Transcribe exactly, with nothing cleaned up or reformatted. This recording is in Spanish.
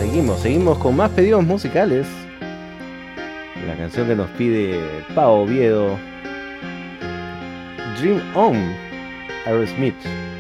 seguimos, seguimos con más pedidos musicales. La canción que nos pide Pau Oviedo, Dream On, Aerosmith.